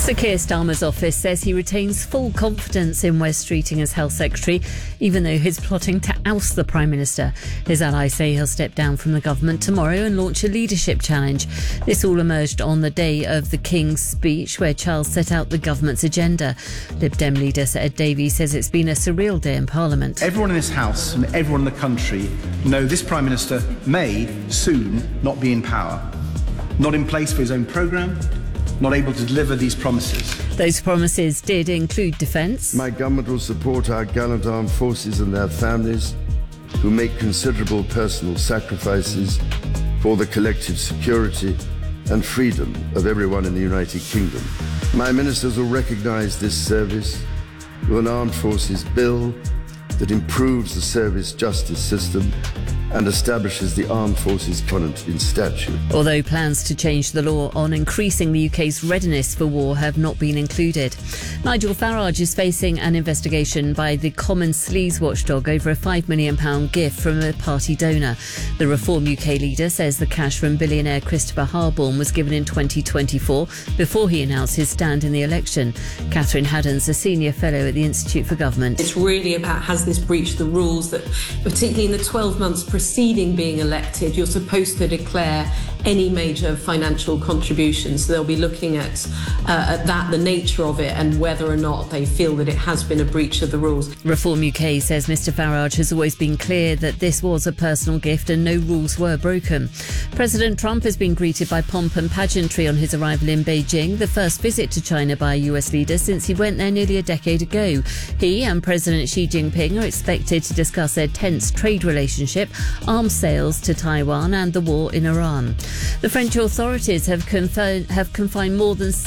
Sir Keir Starmer's office says he retains full confidence in Wes Streeting as Health Secretary, even though he's plotting to oust the Prime Minister. His allies say he'll step down from the government tomorrow and launch a leadership challenge. This all emerged on the day of the King's speech, where Charles set out the government's agenda. Lib Dem leader Sir Ed Davey says it's been a surreal day in Parliament. Everyone in this House and everyone in the country know this Prime Minister may soon not be in power, not in place for his own programme, not able to deliver these promises. Those promises did include defence. My government will support our gallant armed forces and their families who make considerable personal sacrifices for the collective security and freedom of everyone in the United Kingdom. My ministers will recognise this service with an armed forces bill that improves the service justice system and establishes the Armed Forces Covenant in statute. Although plans to change the law on increasing the UK's readiness for war have not been included. Nigel Farage is facing an investigation by the Common Sleaze watchdog over a £5 million gift from a party donor. The Reform UK leader says the cash from billionaire Christopher Harborne was given in 2024 before he announced his stand in the election. Catherine Haddon's a senior fellow at the Institute for Government. It's really about, has this breached the rules that, particularly in the 12 months preceding being elected, you're supposed to declare any major financial contributions. So they'll be looking at that, the nature of it, and whether or not they feel that it has been a breach of the rules. Reform UK says Mr Farage has always been clear that this was a personal gift and no rules were broken. President Trump has been greeted by pomp and pageantry on his arrival in Beijing, the first visit to China by a US leader since he went there nearly a decade ago. He and President Xi Jinping are expected to discuss their tense trade relationship, arms sales to Taiwan and the war in Iran. The French authorities have confined more than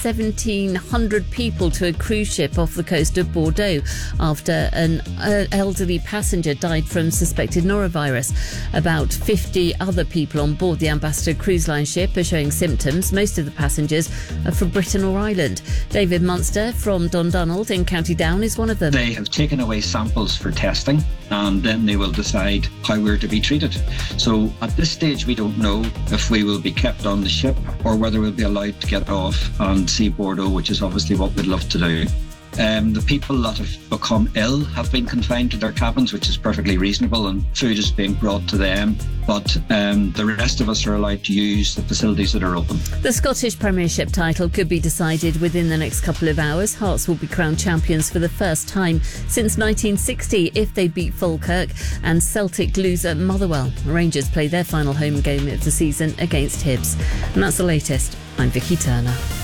1,700 people to a cruise ship off the coast of Bordeaux after an elderly passenger died from suspected norovirus. About 50 other people on board the Ambassador cruise line ship are showing symptoms. Most of the passengers are from Britain or Ireland. David Munster from Dundonald in County Down is one of them. They have taken away samples for testing and then they will decide how we're to be treated. So at this stage we don't know if we will be kept on the ship or whether we'll be allowed to get off and see Bordeaux, which is obviously what we'd love to do. The people that have become ill have been confined to their cabins, which is perfectly reasonable, and food is being brought to them. But the rest of us are allowed to use the facilities that are open. The Scottish Premiership title could be decided within the next couple of hours. Hearts will be crowned champions for the first time since 1960 if they beat Falkirk and Celtic lose at Motherwell. Rangers play their final home game of the season against Hibs. And that's the latest. I'm Vicky Turner.